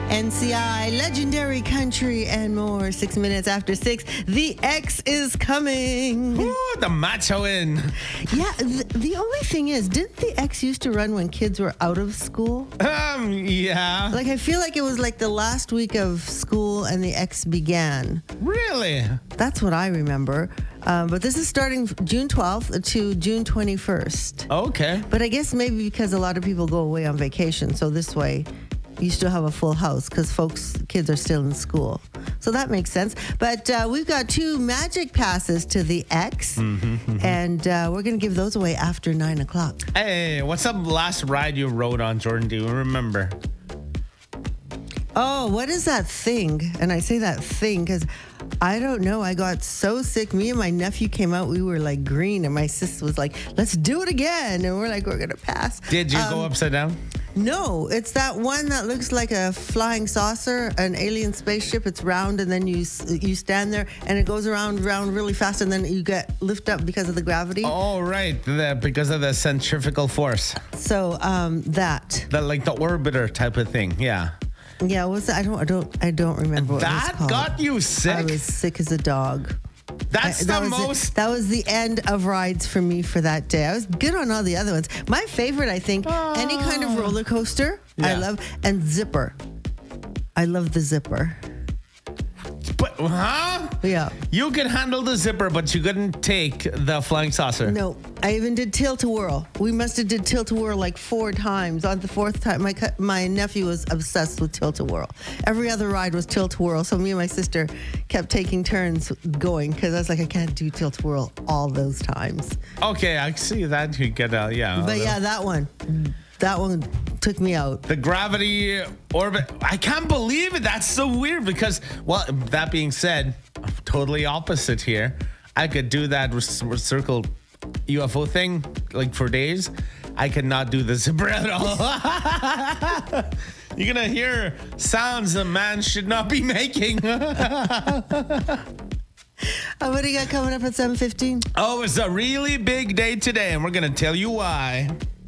NCI, Legendary Country, and more. 6 minutes after 6. The X is coming. Ooh, the macho in. Yeah, the only thing is, didn't the X used to run when kids were out of school? Yeah. Like, I feel like it was like the last week of school and the X began. Really? That's what I remember. But this is starting June 12th to June 21st. Okay. But I guess maybe because a lot of people go away on vacation, so this way you still have a full house because kids are still in school. So that makes sense. But we've got 2 magic passes to the X, and we're going to give those away after 9 o'clock. Hey, what's the last ride you rode on, Jordan? Do you remember? Oh, what is that thing? And I say that thing because I don't know. I got so sick. Me and my nephew came out. We were like green, and my sister was like, let's do it again. And we're like, we're going to pass. Did you go upside down? No, it's that one that looks like a flying saucer, an alien spaceship. It's round, and then you stand there, and it goes around really fast, and then you get lift up because of the gravity. Oh, right. Because of the centrifugal force. So that. Like the orbiter type of thing. Yeah. Yeah, what's that? I don't remember what it was That called. got you sick? I was sick as a dog. That was the end of rides for me for that day. I was good on all the other ones. My favorite, I think, any kind of roller coaster, I love, and zipper. I love the zipper. But, huh? Yeah. You could handle the zipper, but you couldn't take the flying saucer. No, I even did tilt-a-whirl. We must have did tilt-a-whirl like 4 times. On the 4th time, my nephew was obsessed with tilt-a-whirl. Every other ride was tilt-a-whirl, so me and my sister kept taking turns going because I was like, I can't do tilt-a-whirl all those times. Okay, I see that. You get yeah. But yeah, that one took me out. The gravity orbit. I can't believe it. That's so weird because, well, that being said, I'm totally opposite here. I could do that circle UFO thing like for days. I could not do the zipper at all. You're going to hear sounds a man should not be making. What do you got coming up at 7:15? Oh, it's a really big day today, and we're going to tell you why.